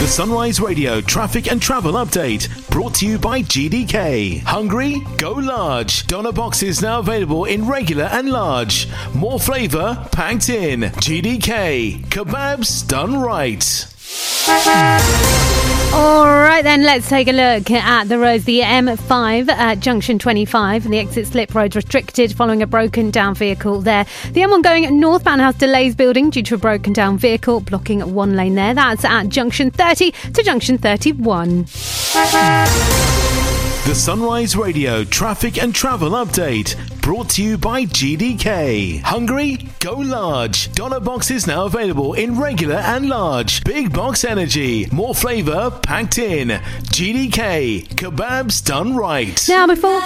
Sunrise Radio traffic and travel update brought to you by GDK. Hungry? Go large. Doner boxes now available in regular and large. More flavour packed in. GDK. Kebabs done right. All right then, let's take a look at the roads. The M5 at junction 25, the exit slip road restricted following a broken down vehicle there. The M1 going northbound has delays building due to a broken down vehicle blocking one lane there. That's at junction 30 to junction 31. The Sunrise Radio traffic and travel update brought to you by GDK. Hungry? Go large. Doner boxes now available in regular and large. Big box energy. More flavour packed in. GDK. Kebabs done right. Now, before